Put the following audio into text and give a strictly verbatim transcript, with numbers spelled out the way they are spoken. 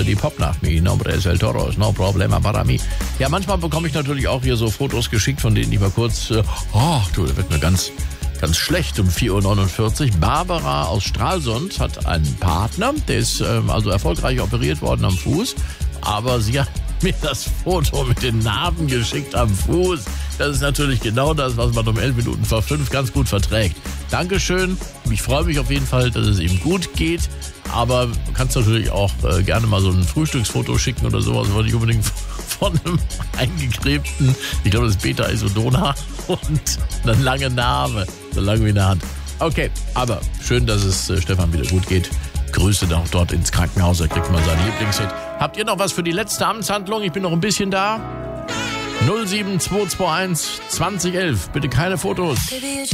die Popnacht. Mi nombre es el toro, no problema para mí. Ja, manchmal bekomme ich natürlich auch hier so Fotos geschickt, von denen ich mal kurz, äh, oh, du, da wird mir ganz, ganz schlecht um vier Uhr neunundvierzig. Barbara aus Stralsund hat einen Partner, der ist ähm, also erfolgreich operiert worden am Fuß, aber sie hat mir das Foto mit den Narben geschickt am Fuß. Das ist natürlich genau das, was man um elf Minuten vor fünf ganz gut verträgt. Dankeschön. Ich freue mich auf jeden Fall, dass es ihm gut geht. Aber du kannst natürlich auch äh, gerne mal so ein Frühstücksfoto schicken oder sowas, aber nicht unbedingt von einem eingeklebten, ich glaube, das ist Beta-Isodona und eine lange Narbe, so lang wie eine Hand. Okay, aber schön, dass es äh, Stefan wieder gut geht. Grüße doch dort ins Krankenhaus, er kriegt mal seinen Lieblingshit. Habt ihr noch was für die letzte Amtshandlung? Ich bin noch ein bisschen da. null sieben zwei zwei eins zwanzig elf. Bitte keine Fotos.